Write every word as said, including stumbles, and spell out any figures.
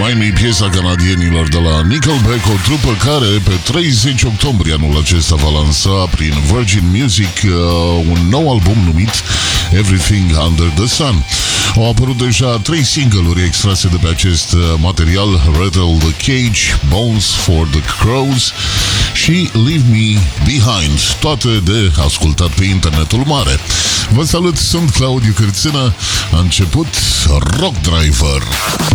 Mai mi piesa canadienilor de la Nickelback, o trupă care pe treizeci octombrie anul acesta va lansa prin Virgin Music uh, un nou album numit Everything Under the Sun. Au apărut deja trei single-uri extrase de pe acest material: Rattle the Cage, Bones for the Crows și Leave Me Behind, toate de ascultat pe internetul mare. Vă salut, sunt Claudiu Cârțână, a început Rock Driver.